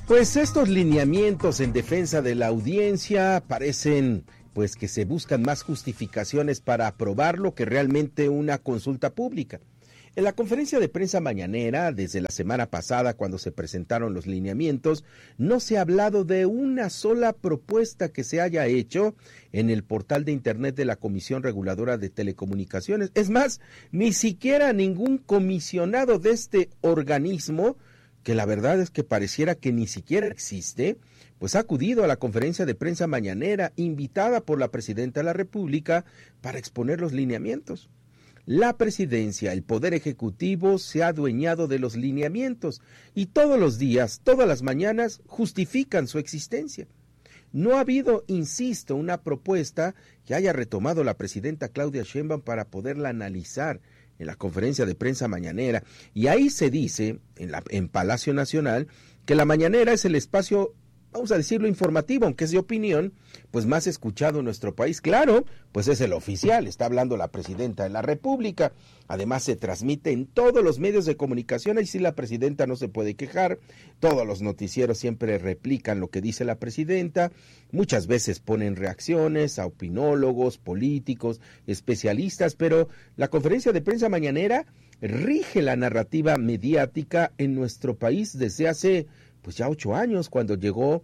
Pues estos lineamientos en defensa de la audiencia parecen pues que se buscan más justificaciones para aprobarlo que realmente una consulta pública. En la conferencia de prensa mañanera, desde la semana pasada, cuando se presentaron los lineamientos, no se ha hablado de una sola propuesta que se haya hecho en el portal de internet de la Comisión Reguladora de Telecomunicaciones. Es más, ni siquiera ningún comisionado de este organismo, que la verdad es que pareciera que ni siquiera existe, pues ha acudido a la conferencia de prensa mañanera invitada por la Presidenta de la República para exponer los lineamientos. La Presidencia, el Poder Ejecutivo, se ha adueñado de los lineamientos y todos los días, todas las mañanas, justifican su existencia. No ha habido, insisto, una propuesta que haya retomado la Presidenta Claudia Sheinbaum para poderla analizar en la conferencia de prensa mañanera, y ahí se dice, en Palacio Nacional, que la mañanera es el espacio, vamos a decirlo, informativo, aunque es de opinión, pues más escuchado en nuestro país. Claro, pues es el oficial, está hablando la Presidenta de la República, además se transmite en todos los medios de comunicación, ahí sí la Presidenta no se puede quejar, todos los noticieros siempre replican lo que dice la Presidenta, muchas veces ponen reacciones a opinólogos, políticos, especialistas, pero la conferencia de prensa mañanera rige la narrativa mediática en nuestro país desde hace pues ya 8 años, cuando llegó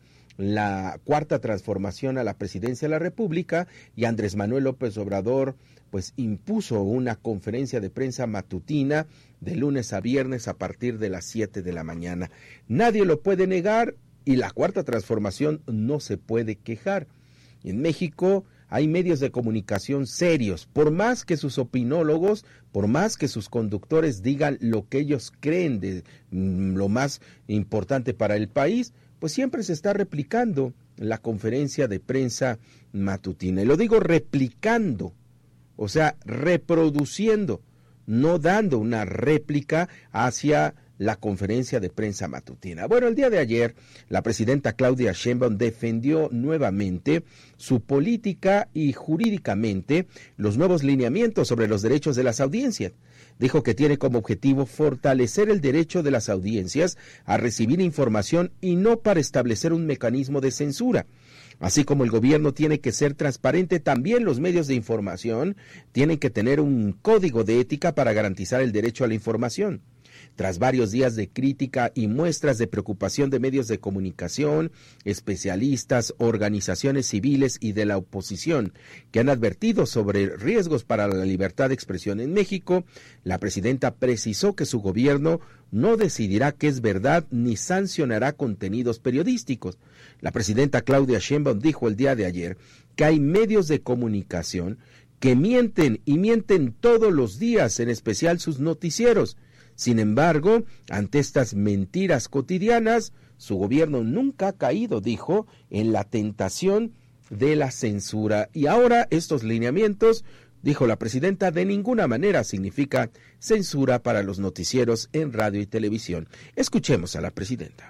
la cuarta transformación a la presidencia de la República y Andrés Manuel López Obrador pues impuso una conferencia de prensa matutina de lunes a viernes a partir de las 7 de la mañana. Nadie lo puede negar y la cuarta transformación no se puede quejar. En México hay medios de comunicación serios, por más que sus opinólogos, por más que sus conductores digan lo que ellos creen de lo más importante para el país, pues siempre se está replicando la conferencia de prensa matutina. Y lo digo replicando, o sea, reproduciendo, no dando una réplica hacia la conferencia de prensa matutina. Bueno, el día de ayer, la presidenta Claudia Sheinbaum defendió nuevamente su política y jurídicamente los nuevos lineamientos sobre los derechos de las audiencias. Dijo que tiene como objetivo fortalecer el derecho de las audiencias a recibir información y no para establecer un mecanismo de censura. Así como el gobierno tiene que ser transparente, también los medios de información tienen que tener un código de ética para garantizar el derecho a la información. Tras varios días de crítica y muestras de preocupación de medios de comunicación, especialistas, organizaciones civiles y de la oposición que han advertido sobre riesgos para la libertad de expresión en México, la presidenta precisó que su gobierno no decidirá qué es verdad ni sancionará contenidos periodísticos. La presidenta Claudia Sheinbaum dijo el día de ayer que hay medios de comunicación que mienten y mienten todos los días, en especial sus noticieros. Sin embargo, ante estas mentiras cotidianas, su gobierno nunca ha caído, dijo, en la tentación de la censura. Y ahora estos lineamientos, dijo la presidenta, de ninguna manera significa censura para los noticieros en radio y televisión. Escuchemos a la presidenta.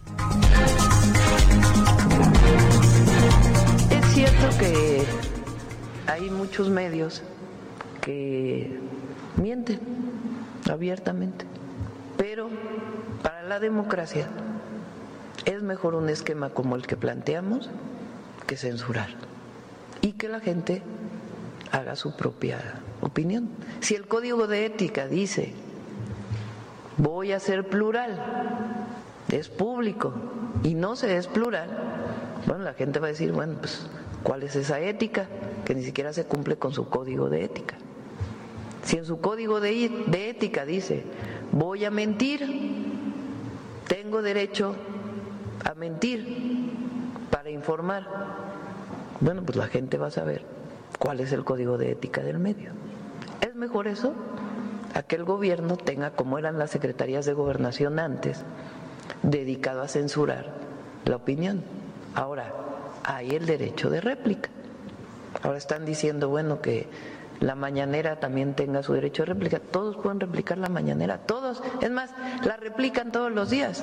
Es cierto que hay muchos medios que mienten abiertamente, pero para la democracia es mejor un esquema como el que planteamos que censurar y que la gente haga su propia opinión. Si el código de ética dice voy a ser plural, es público y no se es plural, bueno, la gente va a decir, bueno, pues ¿cuál es esa ética? Que ni siquiera se cumple con su código de ética. Si en su código de ética dice, voy a mentir, tengo derecho a mentir para informar, bueno, pues la gente va a saber cuál es el código de ética del medio. ¿Es mejor eso? A que el gobierno tenga, como eran las secretarías de gobernación antes, dedicado a censurar la opinión. Ahora, hay el derecho de réplica. Ahora están diciendo, bueno, que la mañanera también tenga su derecho de réplica. Todos pueden replicar la mañanera, todos. Es más, la replican todos los días.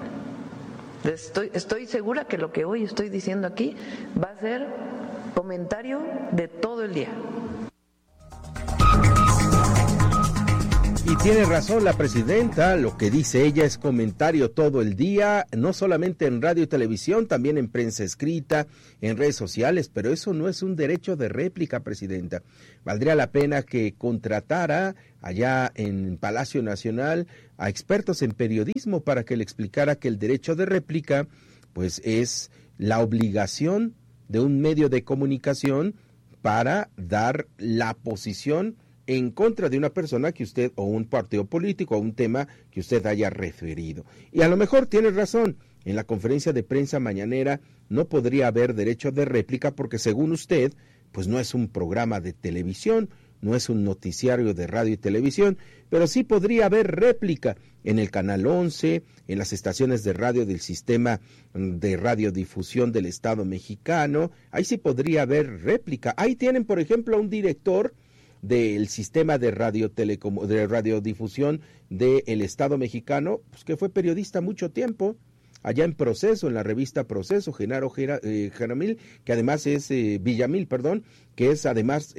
Estoy segura que lo que hoy estoy diciendo aquí va a ser comentario de todo el día. Y tiene razón la presidenta, lo que dice ella es comentario todo el día, no solamente en radio y televisión, también en prensa escrita, en redes sociales, pero eso no es un derecho de réplica, presidenta. Valdría la pena que contratara allá en Palacio Nacional a expertos en periodismo para que le explicara que el derecho de réplica pues es la obligación de un medio de comunicación para dar la posición en contra de una persona que usted, o un partido político, o un tema que usted haya referido. Y a lo mejor tiene razón, en la conferencia de prensa mañanera no podría haber derecho de réplica porque según usted, pues no es un programa de televisión, no es un noticiario de radio y televisión, pero sí podría haber réplica en el Canal 11, en las estaciones de radio del sistema de radiodifusión del Estado mexicano, ahí sí podría haber réplica. Ahí tienen, por ejemplo, a un director del sistema de radiodifusión del Estado mexicano, pues que fue periodista mucho tiempo, allá en Proceso, en la revista Proceso, Genaro Villamil, que además es Villamil, que es además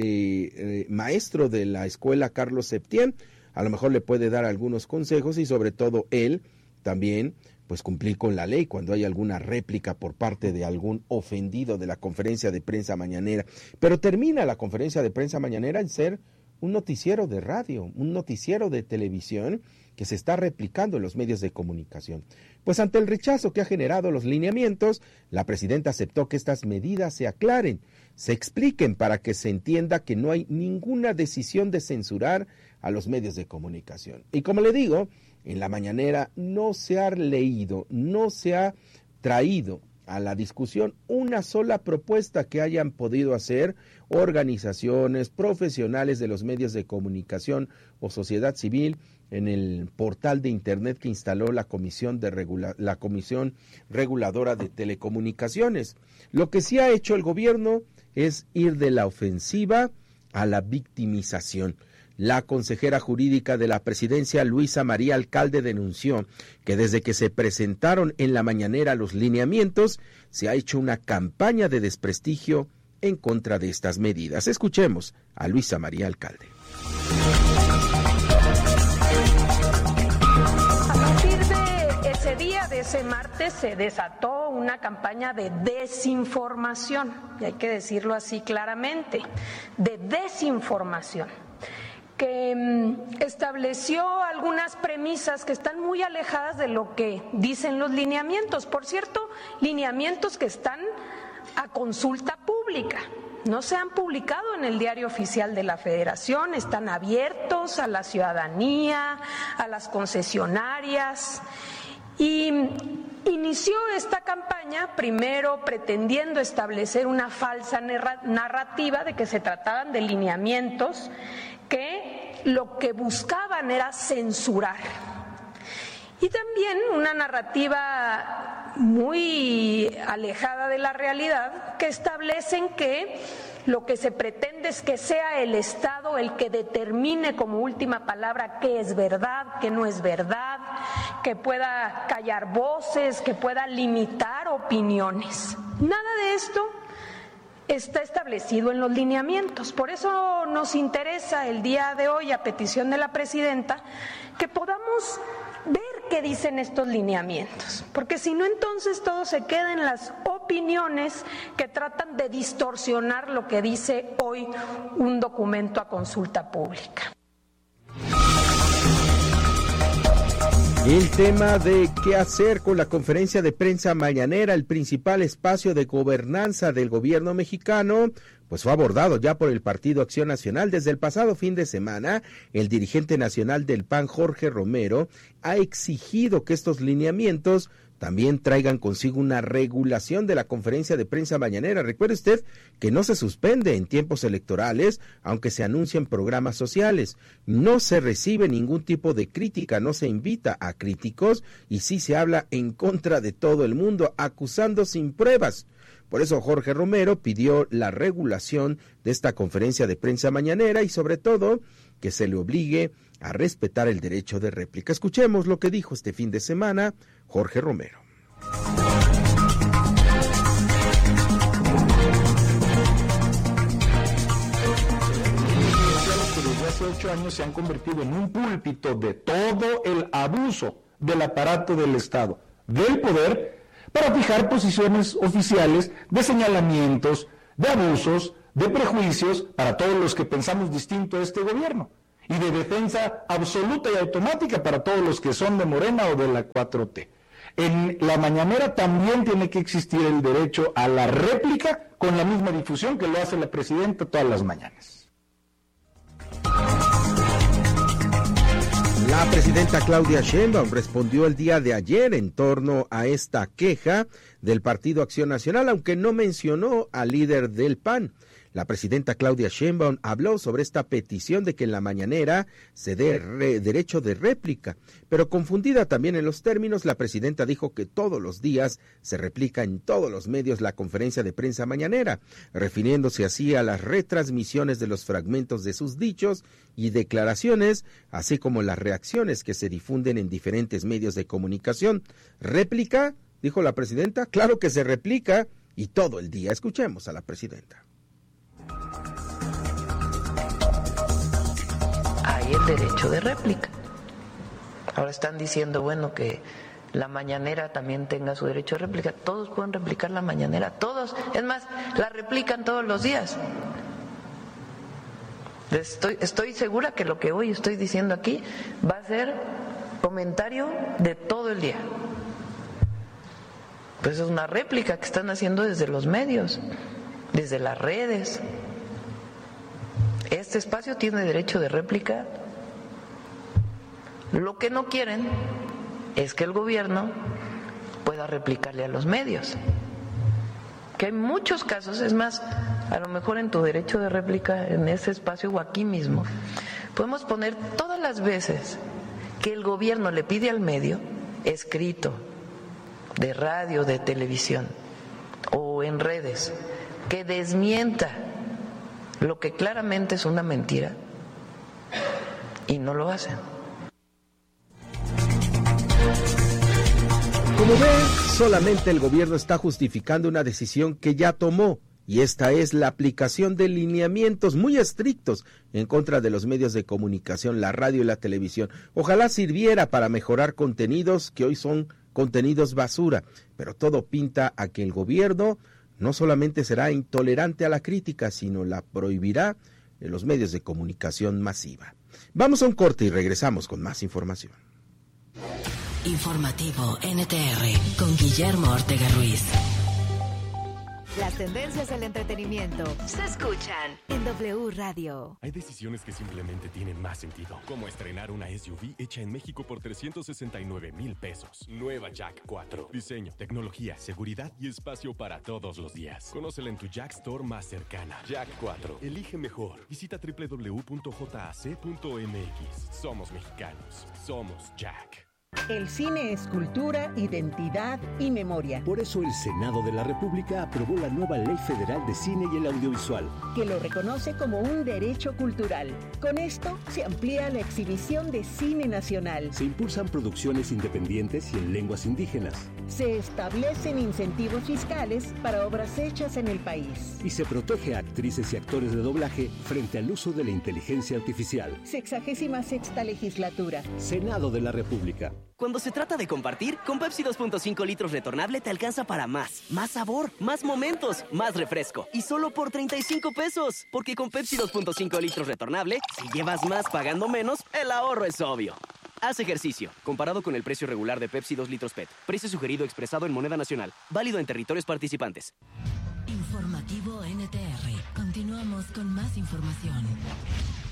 maestro de la escuela Carlos Septién. A lo mejor le puede dar algunos consejos y sobre todo él también pues cumplir con la ley cuando hay alguna réplica por parte de algún ofendido de la conferencia de prensa mañanera. Pero termina la conferencia de prensa mañanera en ser un noticiero de radio, un noticiero de televisión que se está replicando en los medios de comunicación. Pues ante el rechazo que ha generado los lineamientos, la presidenta aceptó que estas medidas se aclaren, se expliquen para que se entienda que no hay ninguna decisión de censurar a los medios de comunicación. Y como le digo, en la mañanera no se ha leído, no se ha traído a la discusión una sola propuesta que hayan podido hacer organizaciones profesionales de los medios de comunicación o sociedad civil en el portal de internet que instaló la Comisión Reguladora de Telecomunicaciones. Lo que sí ha hecho el gobierno es ir de la ofensiva a la victimización. La consejera jurídica de la presidencia, Luisa María Alcalde, denunció que desde que se presentaron en la mañanera los lineamientos, se ha hecho una campaña de desprestigio en contra de estas medidas. Escuchemos a Luisa María Alcalde. A partir de ese día, de ese martes, se desató una campaña de desinformación, y hay que decirlo así claramente, de desinformación, que estableció algunas premisas que están muy alejadas de lo que dicen los lineamientos. Por cierto, lineamientos que están a consulta pública. No se han publicado en el Diario Oficial de la Federación, están abiertos a la ciudadanía, a las concesionarias. Y inició esta campaña primero pretendiendo establecer una falsa narrativa de que se trataban de lineamientos que lo que buscaban era censurar. Y también una narrativa muy alejada de la realidad que establecen que lo que se pretende es que sea el Estado el que determine como última palabra qué es verdad, qué no es verdad, que pueda callar voces, que pueda limitar opiniones. Nada de esto está establecido en los lineamientos. Por eso nos interesa el día de hoy, a petición de la presidenta, que podamos ver qué dicen estos lineamientos, porque si no, entonces todo se queda en las opiniones que tratan de distorsionar lo que dice hoy un documento a consulta pública. El tema de qué hacer con la conferencia de prensa mañanera, el principal espacio de gobernanza del gobierno mexicano, pues fue abordado ya por el Partido Acción Nacional. Desde el pasado fin de semana, el dirigente nacional del PAN, Jorge Romero, ha exigido que estos lineamientos también traigan consigo una regulación de la conferencia de prensa mañanera. Recuerde usted que no se suspende en tiempos electorales, aunque se anuncien programas sociales. No se recibe ningún tipo de crítica, no se invita a críticos y sí se habla en contra de todo el mundo, acusando sin pruebas. Por eso Jorge Romero pidió la regulación de esta conferencia de prensa mañanera y sobre todo que se le obligue a respetar el derecho de réplica. Escuchemos lo que dijo este fin de semana Jorge Romero. hace 8 años se han convertido en un púlpito de todo el abuso del aparato del Estado, del poder, para fijar posiciones oficiales de señalamientos, de abusos, de prejuicios para todos los que pensamos distinto a este gobierno, y de defensa absoluta y automática para todos los que son de Morena o de la 4T. En la mañanera también tiene que existir el derecho a la réplica con la misma difusión que lo hace la presidenta todas las mañanas. La presidenta Claudia Sheinbaum respondió el día de ayer en torno a esta queja del Partido Acción Nacional, aunque no mencionó al líder del PAN. La presidenta Claudia Sheinbaum habló sobre esta petición de que en la mañanera se dé derecho de réplica, pero confundida también en los términos, la presidenta dijo que todos los días se replica en todos los medios la conferencia de prensa mañanera, refiriéndose así a las retransmisiones de los fragmentos de sus dichos y declaraciones, así como las reacciones que se difunden en diferentes medios de comunicación. ¿Réplica?, dijo la presidenta. Claro que se replica, y todo el día. Escuchemos a la presidenta. Hay el derecho de réplica. Ahora están diciendo, bueno, que la mañanera también tenga su derecho de réplica. Todos pueden replicar la mañanera, todos. Es más, la replican todos los días. Estoy segura que lo que hoy estoy diciendo aquí va a ser comentario de todo el día. Pues es una réplica que están haciendo desde los medios, desde las redes. Este espacio tiene derecho de réplica. Lo que no quieren es que el gobierno pueda replicarle a los medios. Que hay muchos casos, es más, a lo mejor en tu derecho de réplica, en ese espacio o aquí mismo, podemos poner todas las veces que el gobierno le pide al medio, escrito, de radio, de televisión o en redes, que desmienta lo que claramente es una mentira, y no lo hacen. Como ven, solamente el gobierno está justificando una decisión que ya tomó, y esta es la aplicación de lineamientos muy estrictos en contra de los medios de comunicación, la radio y la televisión. Ojalá sirviera para mejorar contenidos que hoy son contenidos basura, pero todo pinta a que el gobierno no solamente será intolerante a la crítica, sino la prohibirá en los medios de comunicación masiva. Vamos a un corte y regresamos con más información. Informativo NTR con Guillermo Ortega Ruiz. Las tendencias del entretenimiento se escuchan en W Radio. Hay decisiones que simplemente tienen más sentido, como estrenar una SUV hecha en México por 369,000 pesos. Nueva Jack 4. Diseño, tecnología, seguridad y espacio para todos los días. Conócela en tu Jack Store más cercana. Jack 4. Elige mejor. Visita www.jac.mx. Somos mexicanos. Somos Jack. El cine es cultura, identidad y memoria. Por eso el Senado de la República aprobó la nueva Ley Federal de Cine y el Audiovisual, que lo reconoce como un derecho cultural. Con esto se amplía la exhibición de cine nacional. Se impulsan producciones independientes y en lenguas indígenas. Se establecen incentivos fiscales para obras hechas en el país. Y se protege a actrices y actores de doblaje frente al uso de la inteligencia artificial. 66ª legislatura. Senado de la República. Cuando se trata de compartir, con Pepsi 2.5 litros retornable te alcanza para más. Más sabor, más momentos, más refresco. Y solo por 35 pesos. Porque con Pepsi 2.5 litros retornable, si llevas más pagando menos, el ahorro es obvio. Haz ejercicio. Comparado con el precio regular de Pepsi 2 litros PET. Precio sugerido expresado en moneda nacional. Válido en territorios participantes. Informativo NTR. Continuamos con más información.